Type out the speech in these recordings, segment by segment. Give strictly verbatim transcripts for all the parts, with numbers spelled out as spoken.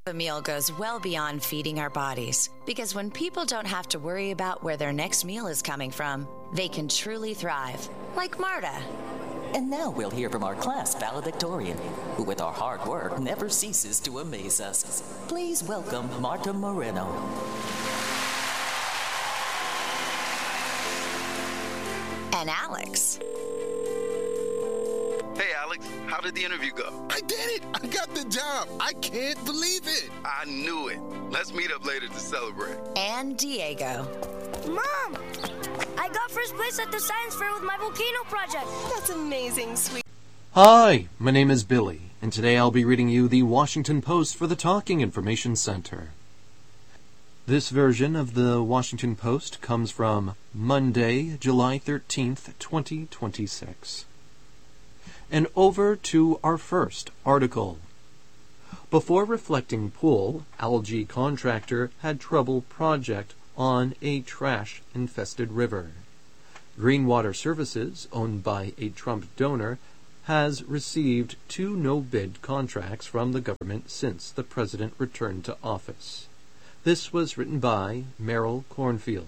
A meal goes well beyond feeding our bodies, because when people don't have to worry about where their next meal is coming from, they can truly thrive, like Marta. And now we'll hear from our class valedictorian, who with our hard work never ceases to amaze us. Please welcome Marta Moreno. And Alex. Hey, Alex, how did the interview go? I did it! I got the job! I can't believe it! I knew it. Let's meet up later to celebrate. And Diego. Mom! I got first place at the science fair with my volcano project. That's amazing, sweet. Hi, my name is Billy, and today I'll be reading you the Washington Post for the Talking Information Center. This version of the Washington Post comes from Monday, July thirteenth, twenty twenty-six. And over to our first article. Before reflecting pool, algae contractor had trouble project on a trash-infested river. Green Water Services, owned by a Trump donor, has received two no-bid contracts from the government since the president returned to office. This was written by Merrill Cornfield.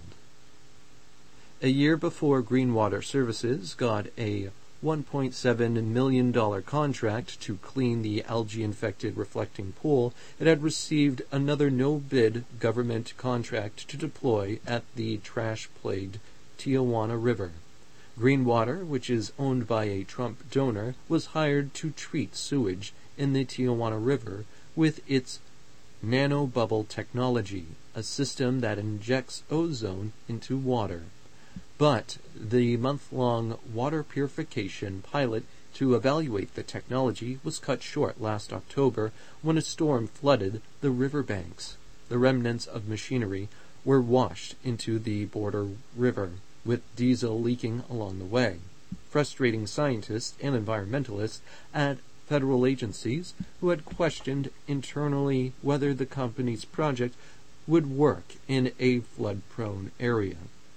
A year before Green Water Services got a one point seven million dollars contract to clean the algae-infected reflecting pool, it had received another no-bid government contract to deploy at the trash-plagued Tijuana River. Green Water, which is owned by a Trump donor, was hired to treat sewage in the Tijuana River with its nanobubble technology, a system that injects ozone into water. But the month-long water purification pilot to evaluate the technology was cut short last October when a storm flooded the riverbanks. The remnants of machinery were washed into the border river, with diesel leaking along the way. Frustrating scientists and environmentalists at federal agencies who had questioned internally whether the company's project would work in a flood-prone area.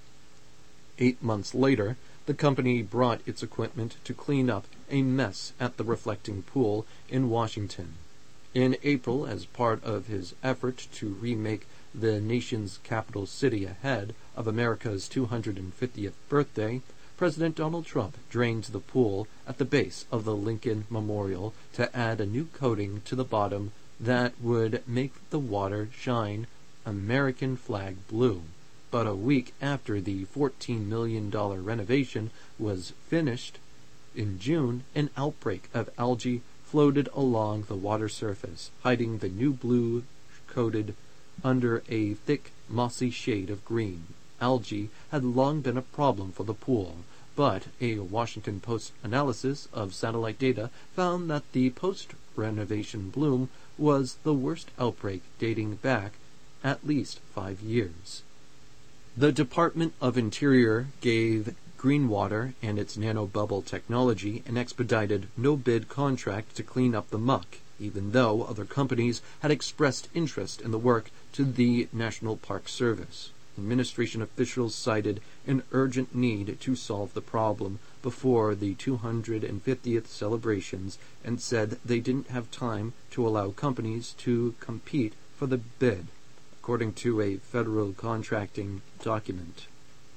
Eight months later, the company brought its equipment to clean up a mess at the reflecting pool in Washington. In April, as part of his effort to remake the nation's capital city ahead of America's two hundred fiftieth birthday, President Donald Trump drained the pool at the base of the Lincoln Memorial to add a new coating to the bottom that would make the water shine American flag blue. But a week after the fourteen million dollars renovation was finished, in June, an outbreak of algae floated along the water surface, hiding the new blue coated under a thick, mossy shade of green. Algae had long been a problem for the pool, but a Washington Post analysis of satellite data found that the post-renovation bloom was the worst outbreak dating back at least five years. The Department of Interior gave Green Water and its nanobubble technology an expedited no-bid contract to clean up the muck, even though other companies had expressed interest in the work to the National Park Service. Administration officials cited an urgent need to solve the problem before the two hundred fiftieth celebrations and said they didn't have time to allow companies to compete for the bid, according to a federal contracting document.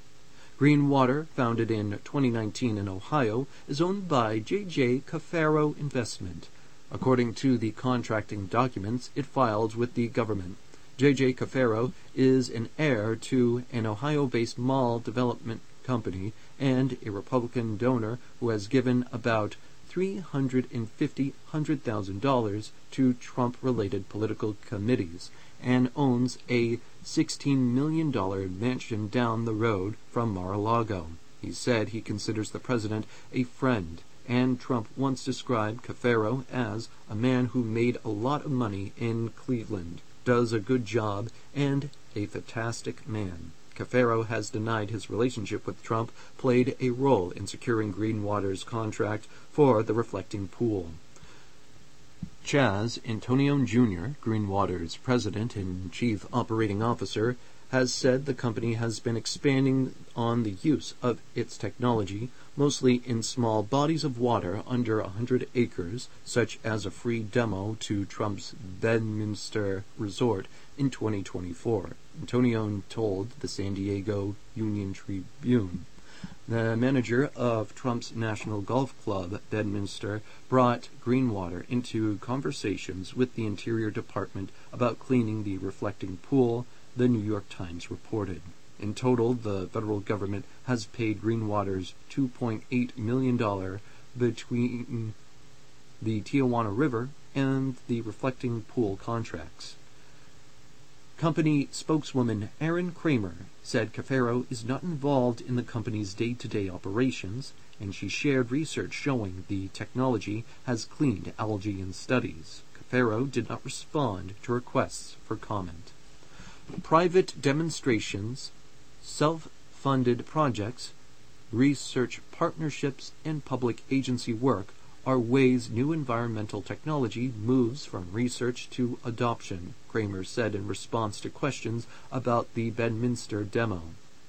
Green Water, founded in twenty nineteen in Ohio, is owned by J J Cafaro Investment. According to the contracting documents it filed with the government, J J Cafaro is an heir to an Ohio-based mall development company and a Republican donor who has given about three hundred fifty thousand dollars to Trump-related political committees, and owns a sixteen million dollars mansion down the road from Mar-a-Lago. He said he considers the president a friend, and Trump once described Cafaro as a man who made a lot of money in Cleveland, does a good job, and a fantastic man. Cafaro has denied his relationship with Trump played a role in securing Green Water's contract for the reflecting pool. Chaz Antonione Junior, Green Water's president and chief operating officer, has said the company has been expanding on the use of its technology, mostly in small bodies of water under one hundred acres, such as a free demo to Trump's Bedminster Resort in twenty twenty-four, Antonio told the San Diego Union Tribune. The manager of Trump's National Golf Club, Bedminster, brought Greenwater into conversations with the Interior Department about cleaning the reflecting pool, the New York Times reported. In total, the federal government has paid Greenwater's two point eight million dollars between the Tijuana River and the reflecting pool contracts. Company spokeswoman Erin Kramer said Cafaro is not involved in the company's day-to-day operations, and she shared research showing the technology has cleaned algae in studies. Cafaro did not respond to requests for comment. Private demonstrations, self-funded projects, research partnerships, and public agency work are ways new environmental technology moves from research to adoption, Kramer said in response to questions about the Bedminster demo.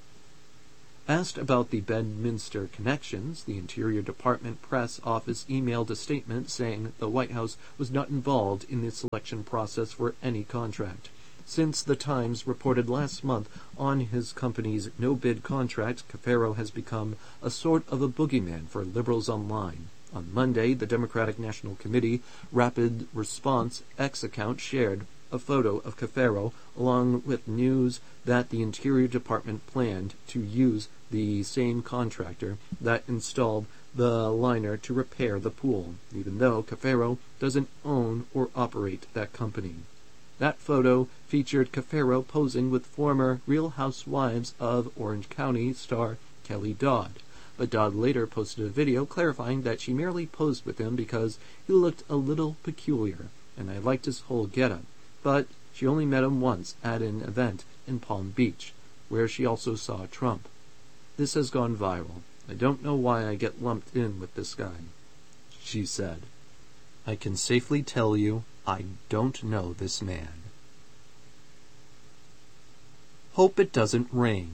Asked about the Bedminster connections, the Interior Department press office emailed a statement saying the White House was not involved in the selection process for any contract. Since the Times reported last month on his company's no-bid contract, Cafaro has become a sort of a boogeyman for liberals online. On Monday, the Democratic National Committee Rapid Response X account shared a photo of Cafaro along with news that the Interior Department planned to use the same contractor that installed the liner to repair the pool, even though Cafaro doesn't own or operate that company. That photo featured Cafaro posing with former Real Housewives of Orange County star Kelly Dodd. But Dodd later posted a video clarifying that she merely posed with him because he looked a little peculiar, and I liked his whole getup. But she only met him once at an event in Palm Beach, where she also saw Trump. This has gone viral. I don't know why I get lumped in with this guy, she said. I can safely tell you I don't know this man. Hope it doesn't rain.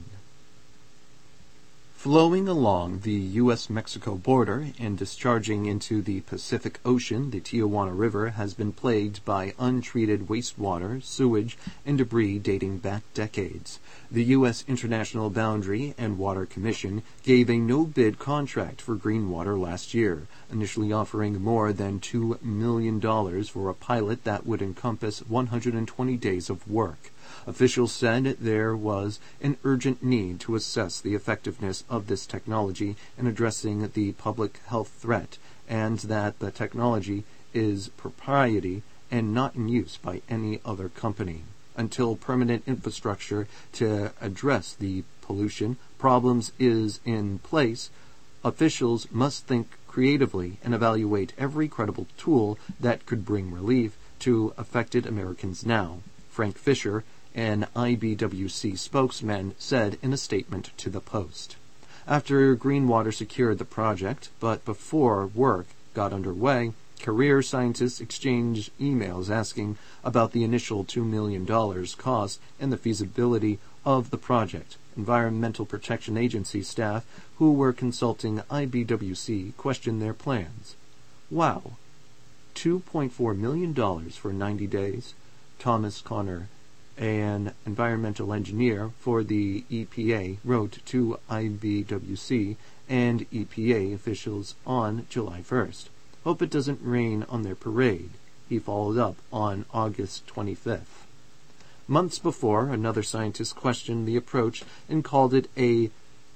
Flowing along the U S Mexico border and discharging into the Pacific Ocean, the Tijuana River has been plagued by untreated wastewater, sewage, and debris dating back decades. The U S International Boundary and Water Commission gave a no-bid contract for Greenwater last year, initially offering more than two million dollars for a pilot that would encompass one hundred twenty days of work. Officials said there was an urgent need to assess the effectiveness of this technology in addressing the public health threat, and that the technology is proprietary and not in use by any other company. Until permanent infrastructure to address the pollution problems is in place, officials must think creatively and evaluate every credible tool that could bring relief to affected Americans now. Frank Fisher, an I B W C spokesman, said in a statement to the Post. After Greenwater secured the project, but before work got underway, career scientists exchanged emails asking about the initial two million dollars cost and the feasibility of the project. Environmental Protection Agency staff who were consulting I B W C questioned their plans. Wow, two point four million dollars for ninety days? Thomas Connor, an environmental engineer for the E P A, wrote to I B W C and E P A officials on July first. Hope it doesn't rain on their parade, he followed up on August twenty-fifth. Months before, another scientist questioned the approach and called it a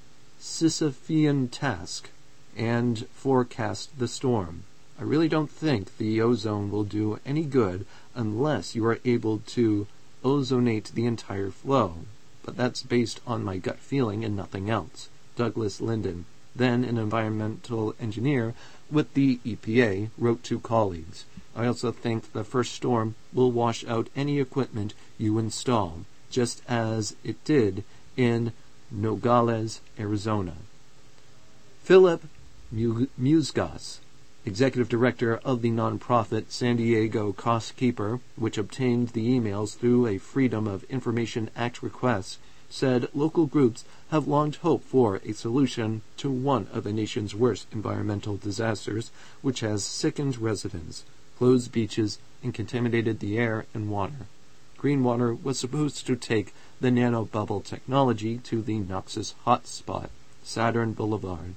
Sisyphean task and forecast the storm. I really don't think the ozone will do any good unless you are able to ozonate the entire flow, but that's based on my gut feeling and nothing else. Douglas Linden, then an environmental engineer with the E P A, wrote to colleagues. I also think the first storm will wash out any equipment you install, just as it did in Nogales, Arizona. Philip Musgas, executive director of the nonprofit San Diego Cost Keeper, which obtained the emails through a Freedom of Information Act request, said local groups have long hoped for a solution to one of the nation's worst environmental disasters, which has sickened residents, closed beaches, and contaminated the air and water. Greenwater was supposed to take the nanobubble technology to the Noxus hotspot, Saturn Boulevard,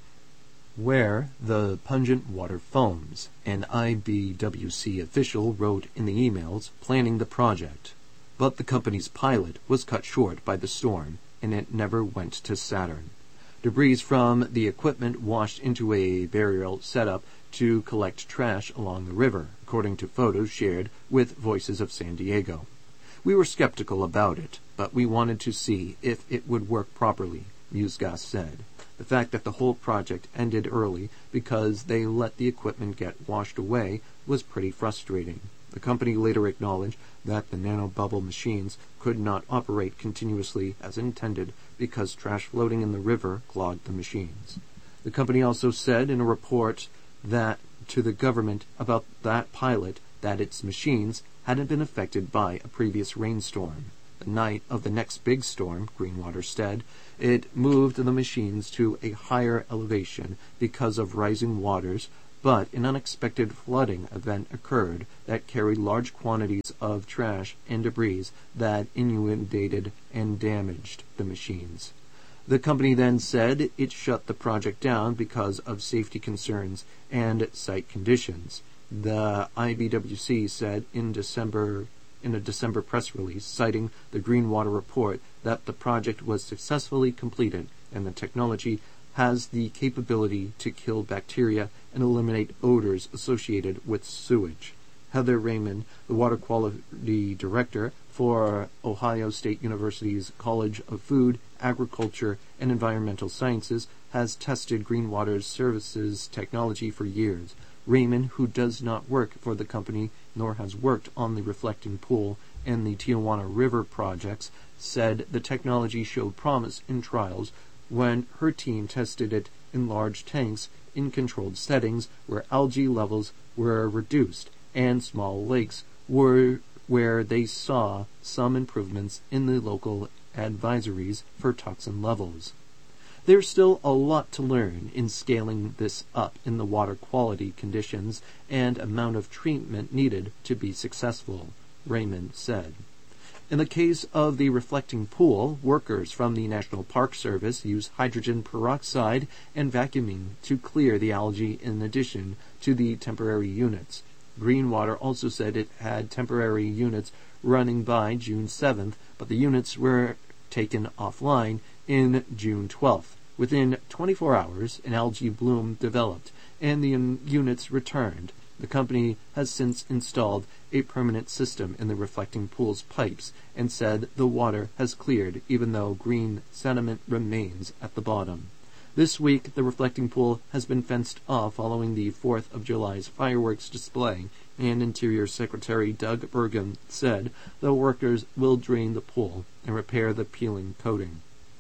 where the pungent water foams, an I B W C official wrote in the emails planning the project. But the company's pilot was cut short by the storm, and it never went to Saturn. Debris from the equipment washed into a burial setup to collect trash along the river, according to photos shared with Voices of San Diego. We were skeptical about it, but we wanted to see if it would work properly, Musgas said. The fact that the whole project ended early because they let the equipment get washed away was pretty frustrating. The company later acknowledged that the nanobubble machines could not operate continuously as intended because trash floating in the river clogged the machines. The company also said in a report that to the government about that pilot that its machines hadn't been affected by a previous rainstorm. The night of the next big storm, Greenwater said, it moved the machines to a higher elevation because of rising waters, but an unexpected flooding event occurred that carried large quantities of trash and debris that inundated and damaged the machines. The company then said it shut the project down because of safety concerns and site conditions. The I B W C said in December in a December press release, citing the Greenwater report, that the project was successfully completed and the technology has the capability to kill bacteria and eliminate odors associated with sewage. Heather Raymond, the water quality director for Ohio State University's College of Food, Agriculture, and Environmental Sciences, has tested Greenwater's services technology for years. Raymond, who does not work for the company nor has worked on the Reflecting Pool and the Tijuana River projects, said the technology showed promise in trials when her team tested it in large tanks in controlled settings where algae levels were reduced and small lakes were where they saw some improvements in the local advisories for toxin levels. There's still a lot to learn in scaling this up in the water quality conditions and amount of treatment needed to be successful, Raymond said. In the case of the Reflecting Pool, workers from the National Park Service use hydrogen peroxide and vacuuming to clear the algae in addition to the temporary units. Greenwater also said it had temporary units running by June seventh, but the units were taken offline in June twelfth. Within twenty-four hours, an algae bloom developed, and the units returned. The company has since installed a permanent system in the Reflecting Pool's pipes and said the water has cleared even though green sediment remains at the bottom. This week, the Reflecting Pool has been fenced off following the fourth of July's fireworks display, and Interior Secretary Doug Burgum said the workers will drain the pool and repair the peeling coating.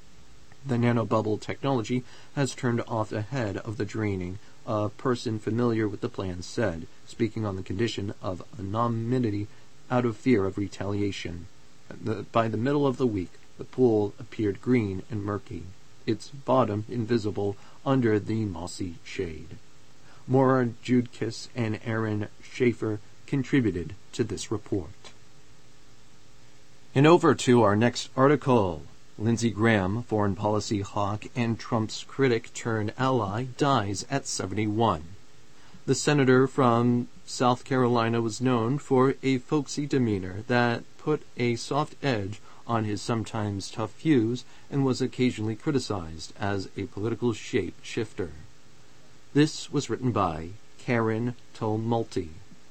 The nanobubble technology has turned off ahead of the draining, a person familiar with the plan said, speaking on the condition of anonymity out of fear of retaliation. The, by the middle of the week, the pool appeared green and murky, its bottom invisible under the mossy shade. Maura Judkis and Aaron Schaefer contributed to this report. And over to our next article. Lindsey Graham, foreign policy hawk and Trump's critic turned ally, dies at seventy-one. The senator from South Carolina was known for a folksy demeanor that put a soft edge on his sometimes tough views and was occasionally criticized as a political shape-shifter. This was written by Karen Tumulty.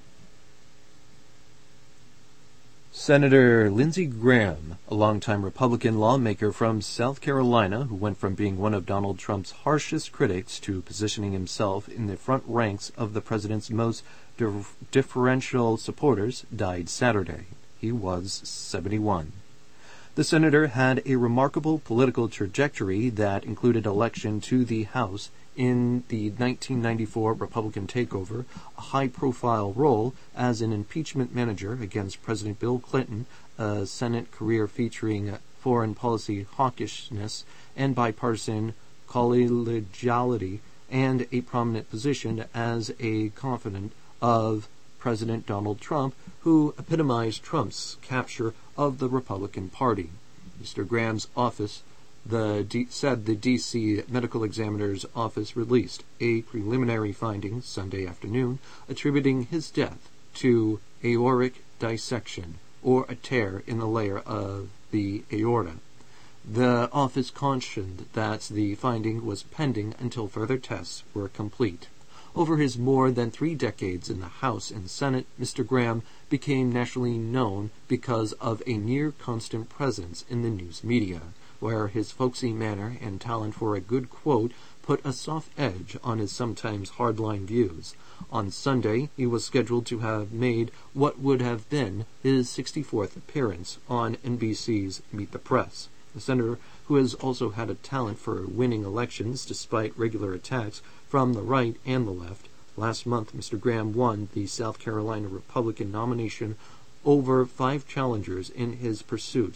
Senator Lindsey Graham, a longtime Republican lawmaker from South Carolina who went from being one of Donald Trump's harshest critics to positioning himself in the front ranks of the president's most dif- differential supporters, died Saturday. He was seventy-one. The senator had a remarkable political trajectory that included election to the House in the nineteen ninety-four Republican takeover, a high-profile role as an impeachment manager against President Bill Clinton, a Senate career featuring foreign policy hawkishness and bipartisan collegiality, and a prominent position as a confidant of President Donald Trump, who epitomized Trump's capture of the Republican Party. Mister Graham's office The D- said the D C Medical Examiner's Office released a preliminary finding Sunday afternoon attributing his death to aortic dissection, or a tear in the layer of the aorta. The office cautioned that the finding was pending until further tests were complete. Over his more than three decades in the House and Senate, Mister Graham became nationally known because of a near-constant presence in the news media, where his folksy manner and talent for a good quote put a soft edge on his sometimes hardline views. On Sunday, he was scheduled to have made what would have been his sixty-fourth appearance on N B C's Meet the Press. The senator, who has also had a talent for winning elections despite regular attacks from the right and the left. Last month, Mister Graham won the South Carolina Republican nomination over five challengers in his pursuit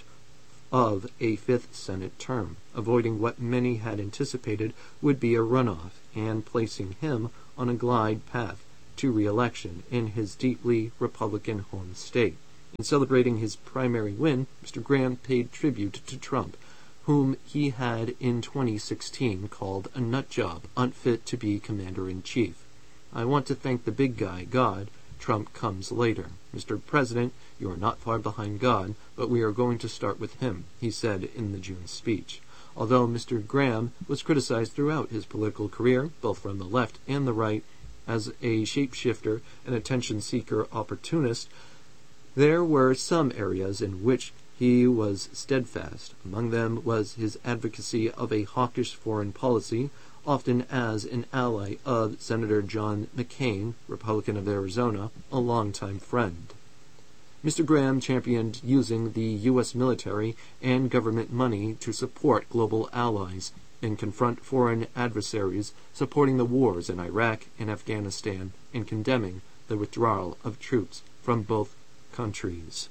of a fifth Senate term, avoiding what many had anticipated would be a runoff and placing him on a glide path to re-election in his deeply Republican home state. In celebrating his primary win, Mister Graham paid tribute to Trump, whom he had in twenty sixteen called a nut job, unfit to be commander-in-chief. I want to thank the big guy, God. Trump comes later. Mister President, you are not far behind God, but we are going to start with him, he said in the June speech. Although Mister Graham was criticized throughout his political career, both from the left and the right, as a shapeshifter and attention-seeker opportunist, there were some areas in which he was steadfast. Among them was his advocacy of a hawkish foreign policy, often as an ally of Senator John McCain, Republican of Arizona, a longtime friend. Mister Graham championed using the U S military and government money to support global allies and confront foreign adversaries, supporting the wars in Iraq and Afghanistan, and condemning the withdrawal of troops from both countries.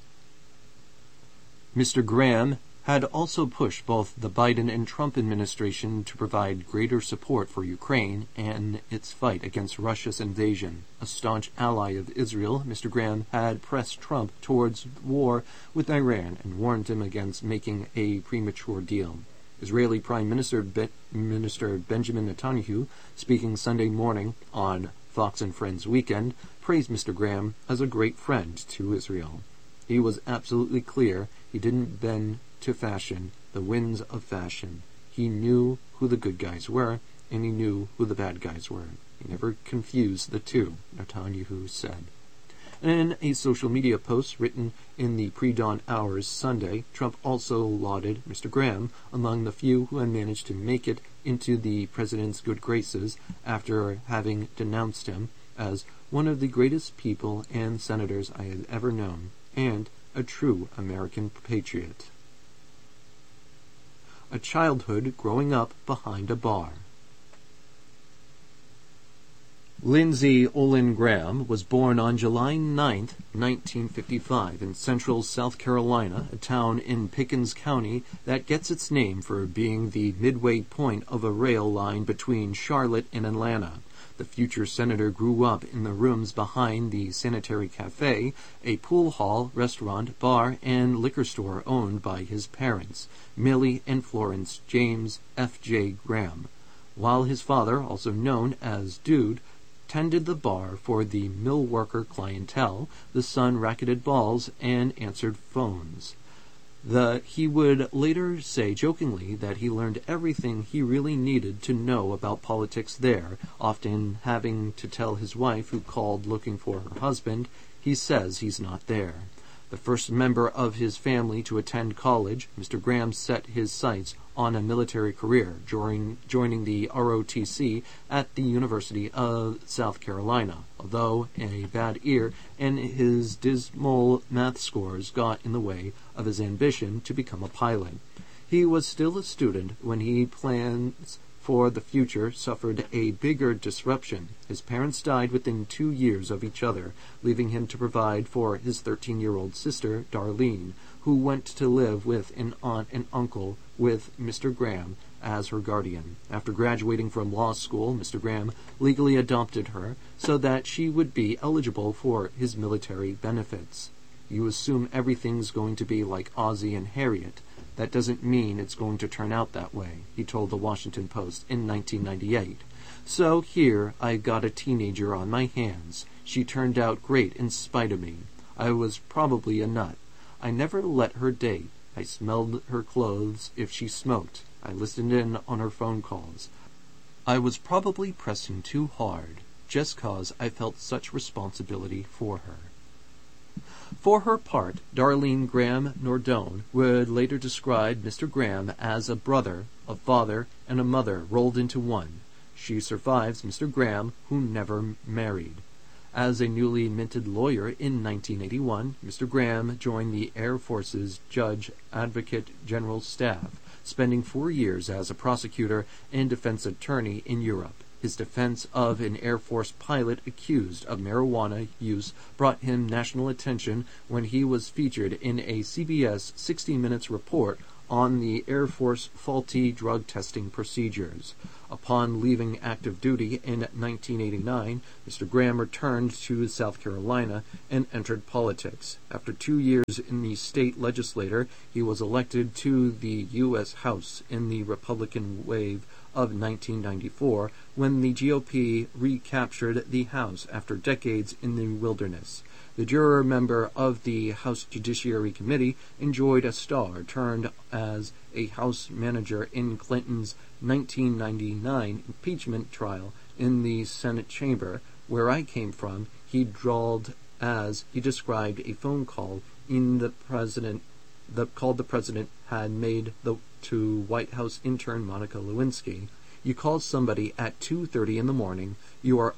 Mister Graham had also pushed both the Biden and Trump administration to provide greater support for Ukraine and its fight against Russia's invasion. A staunch ally of Israel, Mister Graham had pressed Trump towards war with Iran and warned him against making a premature deal. Israeli Prime Minister, Be- Minister Benjamin Netanyahu, speaking Sunday morning on Fox and Friends Weekend, praised Mister Graham as a great friend to Israel. He was absolutely clear he didn't bend to fashion, the winds of fashion. He knew who the good guys were, and he knew who the bad guys were. He never confused the two, Netanyahu said. In a social media post written in the pre-dawn hours Sunday, Trump also lauded Mister Graham among the few who had managed to make it into the president's good graces after having denounced him as one of the greatest people and senators I had ever known, and a true American patriot. A childhood growing up behind a bar. Lindsay Olin Graham was born on July ninth, nineteen fifty-five, in central South Carolina, a town in Pickens County that gets its name for being the midway point of a rail line between Charlotte and Atlanta. The future senator grew up in the rooms behind the Sanitary Cafe, a pool hall, restaurant, bar, and liquor store owned by his parents, Millie and Florence James F J Graham, while his father, also known as Dude, tended the bar for the mill worker clientele. The son racketed balls and answered phones. The, he would later say jokingly that he learned everything he really needed to know about politics there, often having to tell his wife, who called looking for her husband, he says he's not there. The first member of his family to attend college, Mister Graham set his sights on a military career, joining, joining the R O T C at the University of South Carolina, although a bad ear and his dismal math scores got in the way of his ambition to become a pilot. He was still a student when he plans for the future suffered a bigger disruption. His parents died within two years of each other, leaving him to provide for his thirteen-year-old sister, Darlene, who went to live with an aunt and uncle with Mister Graham as her guardian. After graduating from law school, Mister Graham legally adopted her so that she would be eligible for his military benefits. You assume everything's going to be like Ozzie and Harriet. That doesn't mean it's going to turn out that way, he told the Washington Post in nineteen ninety-eight. So here I got a teenager on my hands. She turned out great in spite of me. I was probably a nut. I never let her date. I smelled her clothes if she smoked. I listened in on her phone calls. I was probably pressing too hard, just 'cause I felt such responsibility for her. For her part, Darlene Graham Nordone would later describe Mister Graham as a brother, a father, and a mother rolled into one. She survives Mister Graham, who never married. As a newly minted lawyer in nineteen eighty-one, Mister Graham joined the Air Force's Judge Advocate General staff, spending four years as a prosecutor and defense attorney in Europe. His defense of an Air Force pilot accused of marijuana use brought him national attention when he was featured in a C B S sixty minutes report on the Air Force faulty drug testing procedures. Upon leaving active duty in nineteen eighty-nine, Mister Graham returned to South Carolina and entered politics. After two years in the state legislature, he was elected to the U S House in the Republican wave of nineteen ninety-four, when the G O P recaptured the House after decades in the wilderness. The juror member of the House Judiciary Committee enjoyed a star, turned as a House manager in Clinton's nineteen ninety-nine impeachment trial in the Senate chamber. Where I came from, he drawled as he described a phone call in the president the call the president had made the, to White House intern Monica Lewinsky. You call somebody at two thirty in the morning, you are